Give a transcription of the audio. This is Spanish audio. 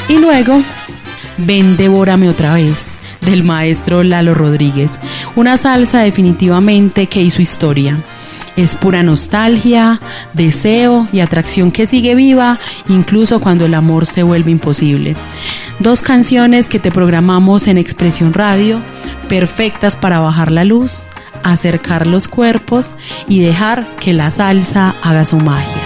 Y luego, Ven, devórame otra vez, del maestro Lalo Rodríguez, una salsa definitivamente que hizo historia. Es pura nostalgia, deseo y atracción que sigue viva, incluso cuando el amor se vuelve imposible. 2 canciones que te programamos en Expresión Radio, perfectas para bajar la luz, acercar los cuerpos y dejar que la salsa haga su magia.